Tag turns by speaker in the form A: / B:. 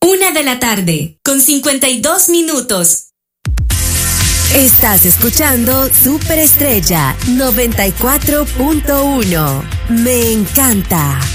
A: 1:00 con 52 minutos.
B: Estás escuchando Superestrella 94.1. Me encanta.